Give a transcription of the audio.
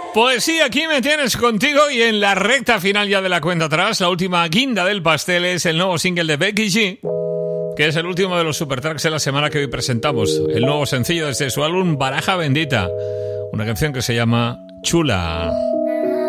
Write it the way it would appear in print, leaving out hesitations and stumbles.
Pues sí, aquí me tienes contigo y en la recta final ya de la cuenta atrás, la última guinda del pastel es el nuevo single de Becky G, que es el último de los supertracks de la semana que hoy presentamos, el nuevo sencillo desde su álbum Baraja Bendita, una canción que se llama Chula.